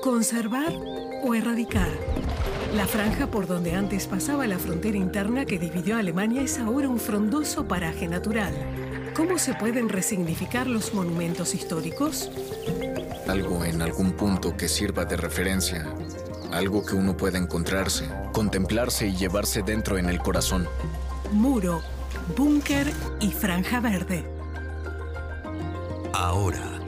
Conservar o erradicar. La franja por donde antes pasaba la frontera interna que dividió a Alemania es ahora un frondoso paraje natural. ¿Cómo se pueden resignificar los monumentos históricos? Algo en algún punto que sirva de referencia. Algo que uno pueda encontrarse, contemplarse y llevarse dentro en el corazón. Muro, búnker y franja verde. Ahora,